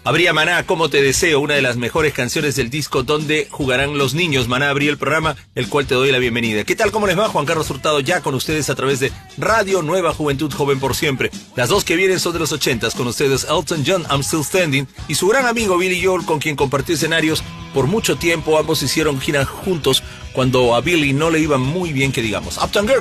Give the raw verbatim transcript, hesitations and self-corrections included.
Habría Maná, Como te deseo, una de las mejores canciones del disco Donde jugarán los niños. Maná abría el programa, el cual te doy la bienvenida. ¿Qué tal? ¿Cómo les va? Juan Carlos Hurtado ya con ustedes a través de Radio Nueva Juventud Joven por Siempre. Las dos que vienen son de los ochentas, con ustedes Elton John, I'm Still Standing, y su gran amigo Billy Joel, con quien compartió escenarios por mucho tiempo. Ambos hicieron gira juntos cuando a Billy no le iba muy bien, que digamos. Uptown Girl